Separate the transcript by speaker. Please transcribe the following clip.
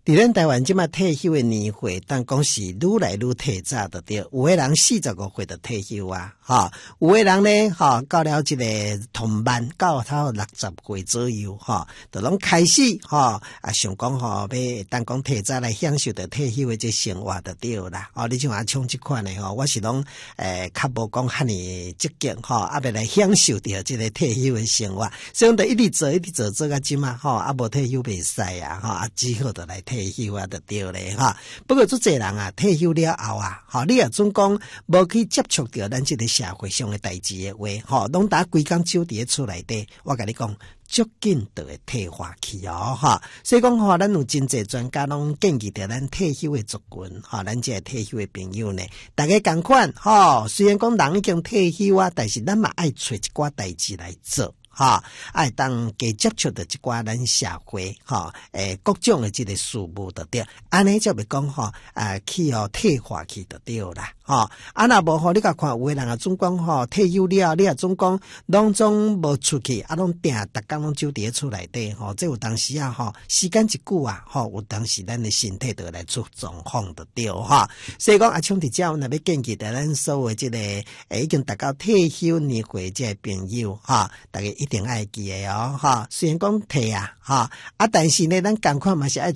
Speaker 1: 伫咱台湾即马退休的年岁，但讲是愈来愈提早的对。有的人45岁就退休啊，有的人呢，到了这个同班，到他60岁左右，就拢开始，想讲要当讲提早来享受着退休的这生活就对啦。你像像这款的我是拢较无讲遐尼积极要来享受着这个退休的生活，所以就一直做到即马无退休袂使啊，只好就来退休啊，就对咧不过足侪人啊，退休了后啊，你也总讲无去接触到咱这个社会上的代志的话，拢打规工守伫厝内底，我甲你讲，足紧就会退化去所以讲咱有真侪专家拢建议着咱退休的族群咱这退休的朋友呢，大家同款虽然讲人已经退休啊，但是咱嘛爱找一寡代志来做。爱当加接触的一寡咱社会各种的这个事物就对，安尼才袂讲去退化去就对啦若无你甲看有的人总讲退休了，你也总讲拢总无出去拢定逐工拢守伫厝内底这有当时时间一久啊有当时咱的身体就来出状况就对所以讲像伫遮若要建议的咱所有这个已经达到退休年岁这朋友大家一定爱记的虽然讲退但是呢咱同款嘛是爱